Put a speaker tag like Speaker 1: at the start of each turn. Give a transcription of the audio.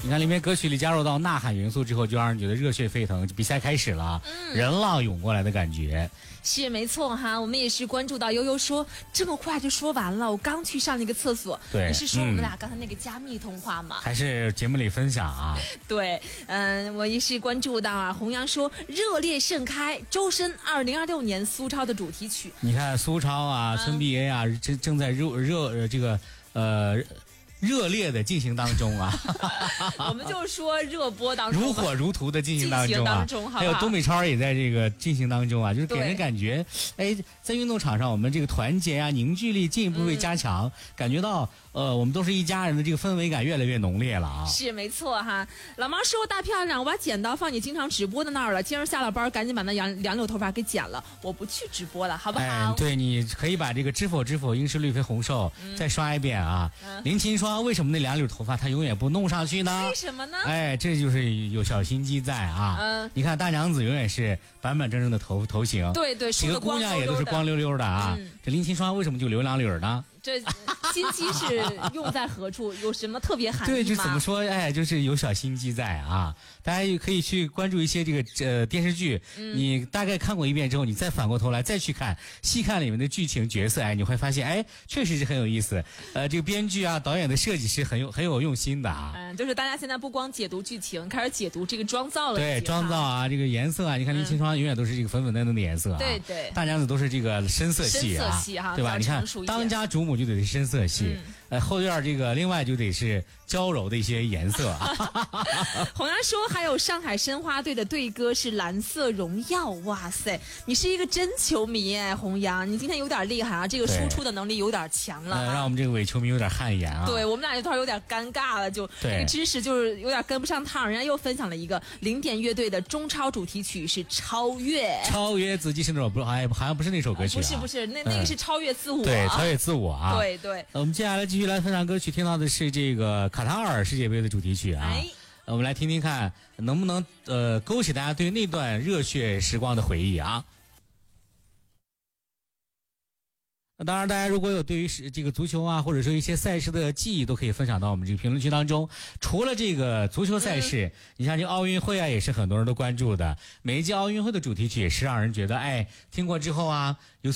Speaker 1: 你看里面歌曲里加入到呐喊元素之后，就让人觉得热血沸腾，比赛开始了，人浪涌过来的感觉。
Speaker 2: 是没错哈，我们也是关注到悠悠说这么快就说完了，我刚去上了一个厕所。
Speaker 1: 对，
Speaker 2: 你是说我们俩刚才那个加密通话吗？
Speaker 1: 还是节目里分享啊？
Speaker 2: 对，我也是关注到啊，弘扬说热烈盛开，周深2026年苏超的主题曲。
Speaker 1: 你看苏超啊，孙碧 A 啊，正在热烈的进行当中啊，
Speaker 2: 我们就说热播当中，
Speaker 1: 如火如荼的进行当中啊，还有东北超也在这个进行当中啊，就是给人感觉，哎，在运动场上我们这个团结啊、凝聚力进一步被加强，感觉到我们都是一家人的这个氛围感越来越浓烈了啊。
Speaker 2: 是没错哈，老妈说大漂亮，我把剪刀放你经常直播的那儿了，今儿下了班赶紧把那两绺头发给剪了，我不去直播了，好不好？
Speaker 1: 哎，对，你可以把这个知否知否应是绿肥红瘦再刷一遍啊。林琴说为什么那两绺头发他永远不弄上去呢？
Speaker 2: 为什么呢？
Speaker 1: 哎，这就是有小心机在啊。你看大娘子永远是板板正正的头型，
Speaker 2: 对，
Speaker 1: 几个姑娘也都是光溜溜的啊。这林琴霜为什么就留两绺呢？
Speaker 2: 这心机是用在何处？有什么特别含义吗？
Speaker 1: 对，就怎么说？哎，就是有小心机在啊。大家也可以去关注一些这个电视剧，你大概看过一遍之后，你再反过头来再去看，细看里面的剧情角色，哎，你会发现，哎，确实是很有意思。这个编剧啊、导演的设计是很有用心的啊。
Speaker 2: 就是大家现在不光解读剧情，开始解读这个妆造了。
Speaker 1: 对，妆造啊，这个颜色啊，你看林清霜永远都是这个粉粉嫩嫩的颜色啊。
Speaker 2: 对对。
Speaker 1: 大娘子都是这个深色系啊，对吧？你看当家主母就得是深色系，后院这个另外就得是娇柔的一些颜色啊。
Speaker 2: 洪阳说还有上海申花队的队歌是蓝色荣耀，哇塞，你是一个真球迷哎，洪阳，你今天有点厉害啊，这个输出的能力有点强了，
Speaker 1: 让我们这个伪球迷有点汗颜啊。
Speaker 2: 对，我们俩就突然有点尴尬了，就这个知识就是有点跟不上趟，人家又分享了一个零点乐队的中超主题曲是超越
Speaker 1: 自己是那首不，哎，好像不是那首歌曲、
Speaker 2: 不是，那个是超越自我，
Speaker 1: 对，超越自我啊，
Speaker 2: 对对。
Speaker 1: 我们接下来继续来分享歌曲，听到的是这个卡塔尔世界杯的主题曲啊。我们来听听看，能不能勾起大家对那段热血时光的回忆啊。当然，大家如果有对于这个足球啊，或者说一些赛事的记忆，都可以分享到我们这个评论区当中。除了这个足球赛事，你像这个奥运会啊，也是很多人都关注的。每一届奥运会的主题曲也是让人觉得，哎，听过之后啊，有